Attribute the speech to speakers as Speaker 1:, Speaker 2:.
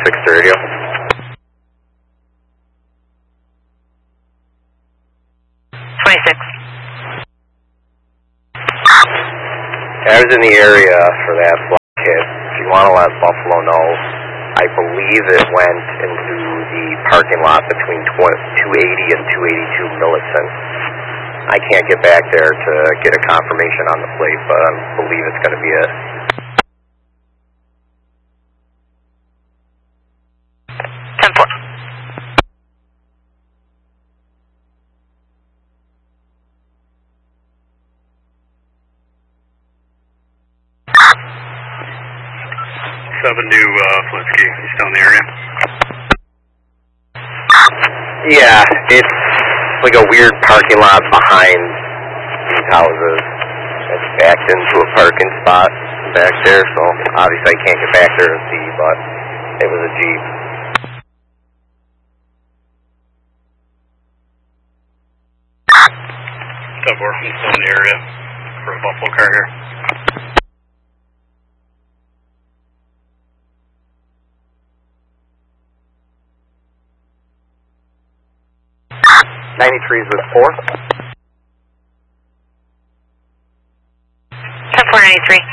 Speaker 1: 26 radio. I was in the area for that flight hit. If you want to let Buffalo know, I believe it went into the parking lot between 280 and 282 Millicent. I can't get back there to get a confirmation on the plate, but I believe it's going to be it.
Speaker 2: 10-4.
Speaker 3: New Flinsky, you still in the area?
Speaker 1: Yeah, it's like a weird parking lot behind these houses. It's backed into a parking spot back there, so obviously I can't get back there to see, but it was a Jeep.
Speaker 3: 10-4, I'm still in the area for a Buffalo car here.
Speaker 1: '93s with 4.
Speaker 2: 10-4-93.